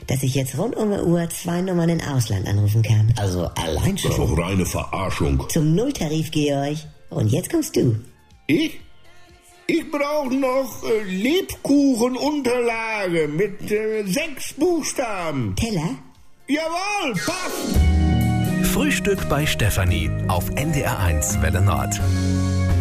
dass ich jetzt rund um die Uhr 2 Nummern in Ausland anrufen kann. Also allein Das ist schon. doch reine Verarschung. Zum Nulltarif, Georg. Und jetzt kommst du. Ich? Ich brauche noch Lebkuchenunterlage mit 6 Buchstaben. Teller? Jawohl, passt. Frühstück bei Stefanie auf NDR1 Welle Nord.